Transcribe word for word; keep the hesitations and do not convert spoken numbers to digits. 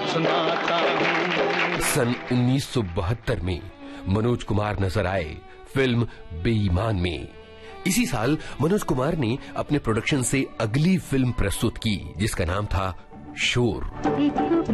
सुनाता हूँ। सन उन्नीस सौ बहत्तर में मनोज कुमार नजर आए फिल्म बेईमान में। इसी साल मनोज कुमार ने अपने प्रोडक्शन से अगली फिल्म प्रस्तुत की जिसका नाम था शोर।